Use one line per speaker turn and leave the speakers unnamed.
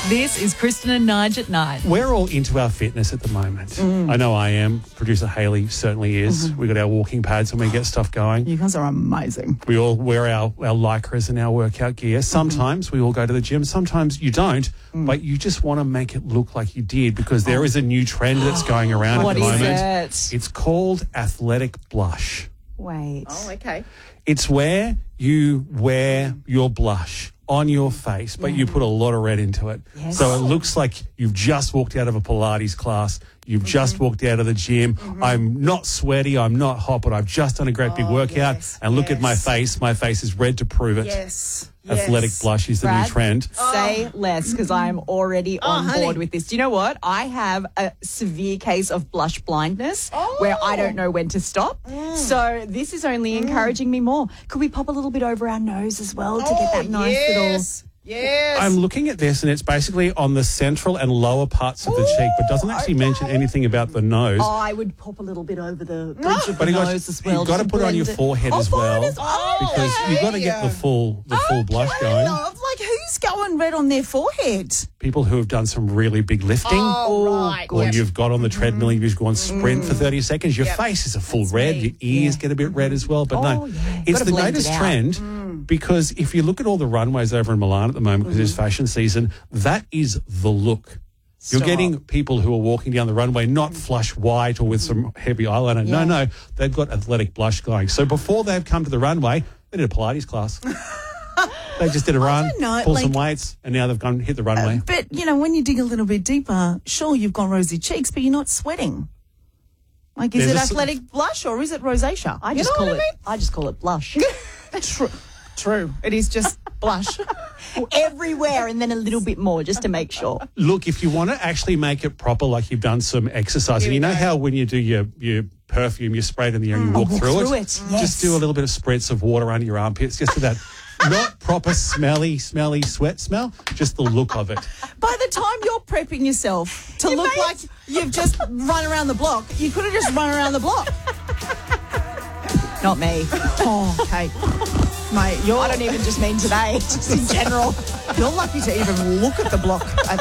This is Kristen and Nige at night.
We're all into our fitness at the moment. I know I am. Producer Hayley certainly is. We got our walking pads and we get stuff going.
You guys are amazing.
We all wear our lycras and our workout gear. Sometimes we all go to the gym. Sometimes you don't, but you just want to make it look like you did because there is a new trend that's going around at the moment.
What is it?
It's called athletic blush.
Wait.
Oh, okay.
It's where you wear your blush on your face, but you put a lot of red into it.
Yes.
So it looks like you've just walked out of a Pilates class. You've just walked out of the gym. I'm not sweaty. I'm not hot, but I've just done a great big workout.
yes,
And look at my
yes.
face. My face is red to prove it.
Yes.
Athletic blush is the new
Brad,
trend.
Say less because I'm already on
honey.
board with this. Do you know what? I have a severe case of blush blindness where I don't know when to stop. So this is only encouraging me more. Could we pop a little bit over our nose as well to get that nice little...
Yes.
I'm looking at this, and it's basically on the central and lower parts of the cheek, but doesn't actually mention anything about the nose.
Oh, I would pop a little bit over the bridge of
But
the
you
nose as well.
you've got to
just
put it on
blend
your forehead as well, because you've got to get the full blush going.
Love, like who's going red on their forehead?
People who have done some really big lifting,
right.
or you've got on the treadmill, you've just gone sprint for 30 seconds. Your face is a full red. Your ears get a bit red as well. But no, it's
Gotta
the
blend it
latest
out.
trend. Because if you look at all the runways over in Milan at the moment, because it's fashion season, that is the look. You're getting people who are walking down the runway not flush white or with some heavy eyeliner. No, they've got athletic blush going. So before they've come to the runway, they did a Pilates class. They just did a run,
don't know,
pull some
like-
weights, and now they've gone hit the runway.
But, you know, when you dig a little bit deeper, sure, you've got rosy cheeks, but you're not sweating. Like, is
There's
it
a
athletic blush or is it rosacea?
I
You
just
know
call
what
it. I just call it blush.
I mean? True. It is just blush.
Everywhere and then a little bit more just to make sure.
Look, if you want to actually make it proper, like you've done some exercise, and you know how when you do your perfume, you spray it in the air and you walk through it?
Yes.
Just do a little bit of spritz of water under your armpits, just to that not proper smelly sweat smell, just the look of it.
By the time you're prepping yourself to look like you've just run around the block, you could have just run around the block.
Not me.
Oh, okay. Mate,
I don't even just mean today, just in general.
you're lucky to even look at the block.